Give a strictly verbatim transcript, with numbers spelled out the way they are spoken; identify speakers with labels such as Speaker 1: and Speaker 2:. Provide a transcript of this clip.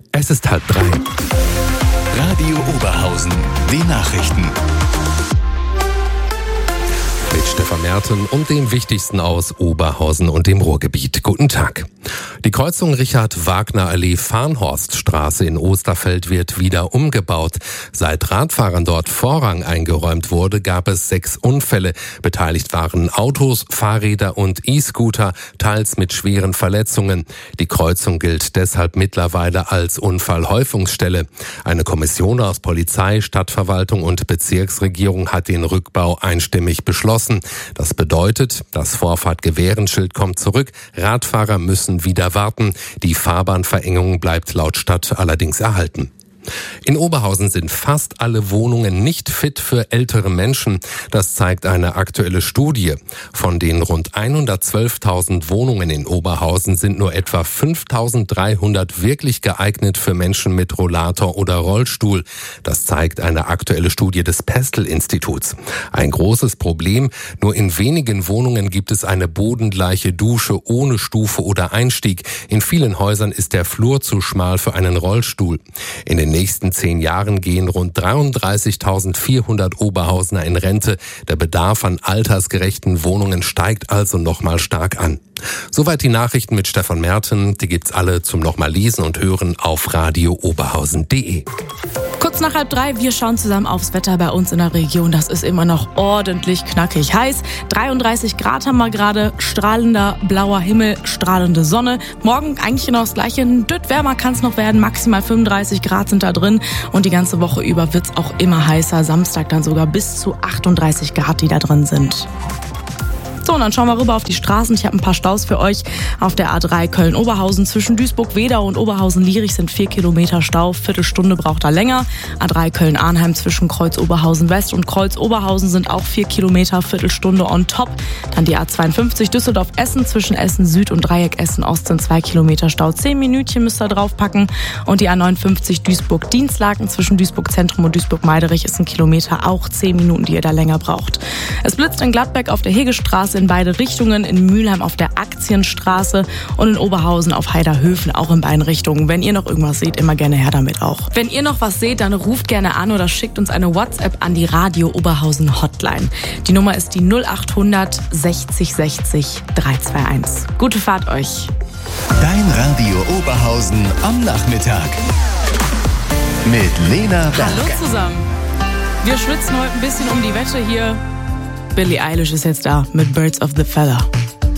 Speaker 1: Es ist halb drei.
Speaker 2: Radio Oberhausen, die Nachrichten.
Speaker 1: Mit Stefan Merten und dem Wichtigsten aus Oberhausen und dem Ruhrgebiet. Guten Tag. Die Kreuzung Richard-Wagner-Allee-Farnhorststraße in Osterfeld wird wieder umgebaut. Seit Radfahrern dort Vorrang eingeräumt wurde, gab es sechs Unfälle. Beteiligt waren Autos, Fahrräder und E-Scooter, teils mit schweren Verletzungen. Die Kreuzung gilt deshalb mittlerweile als Unfallhäufungsstelle. Eine Kommission aus Polizei, Stadtverwaltung und Bezirksregierung hat den Rückbau einstimmig beschlossen. Das bedeutet, das Vorfahrt-Gewährenschild kommt zurück, Radfahrer müssen wieder warten. Die Fahrbahnverengung bleibt laut Stadt allerdings erhalten. In Oberhausen sind fast alle Wohnungen nicht fit für ältere Menschen. Das zeigt eine aktuelle Studie. Von den rund hundertzwölftausend Wohnungen in Oberhausen sind nur etwa fünftausenddreihundert wirklich geeignet für Menschen mit Rollator oder Rollstuhl. Das zeigt eine aktuelle Studie des Pestel-Instituts. Ein großes Problem: Nur in wenigen Wohnungen gibt es eine bodengleiche Dusche ohne Stufe oder Einstieg. In vielen Häusern ist der Flur zu schmal für einen Rollstuhl. In den nächsten zehn Jahren gehen rund dreiunddreißigtausendvierhundert Oberhausener in Rente. Der Bedarf an altersgerechten Wohnungen steigt also nochmal stark an. Soweit die Nachrichten mit Stefan Merten. Die gibt's alle zum nochmal lesen und hören auf radio oberhausen punkt de.
Speaker 3: Kurz nach halb drei, wir schauen zusammen aufs Wetter bei uns in der Region. Das ist immer noch ordentlich knackig heiß. dreiunddreißig Grad haben wir gerade, strahlender blauer Himmel, strahlende Sonne. Morgen eigentlich genau das Gleiche, ein Dütt wärmer kann es noch werden, maximal fünfunddreißig Grad sind da drin. Und die ganze Woche über wird's auch immer heißer, Samstag dann sogar bis zu achtunddreißig Grad, die da drin sind. So, und dann schauen wir rüber auf die Straßen. Ich habe ein paar Staus für euch. Auf der A drei Köln-Oberhausen zwischen Duisburg-Wedau und Oberhausen-Lierich sind vier Kilometer Stau. Viertelstunde braucht er länger. A drei Köln-Arnheim zwischen Kreuz-Oberhausen-West und Kreuz-Oberhausen sind auch vier Kilometer, Viertelstunde on top. Dann die A zweiundfünfzig Düsseldorf-Essen zwischen Essen-Süd und Dreieck Essen-Ost sind zwei Kilometer Stau. Zehn Minütchen müsst ihr draufpacken. Und die A neunundfünfzig Duisburg-Dienstlaken zwischen Duisburg-Zentrum und Duisburg-Meiderich ist ein Kilometer, auch zehn Minuten, die ihr da länger braucht. Es blitzt in Gladbeck auf der Hegestraße in beide Richtungen, in Mülheim auf der Aktienstraße und in Oberhausen auf Heiderhöfen auch in beiden Richtungen. Wenn ihr noch irgendwas seht, immer gerne her damit auch. Wenn ihr noch was seht, dann ruft gerne an oder schickt uns eine WhatsApp an die Radio Oberhausen Hotline. Die Nummer ist die null achthundert sechzig sechzig dreihunderteinundzwanzig. Gute Fahrt euch.
Speaker 2: Dein Radio Oberhausen am Nachmittag. Mit Lena Berg.
Speaker 3: Hallo zusammen. Wir schwitzen heute ein bisschen um die Wette hier. Billie Eilish ist jetzt da mit Birds of the Feather.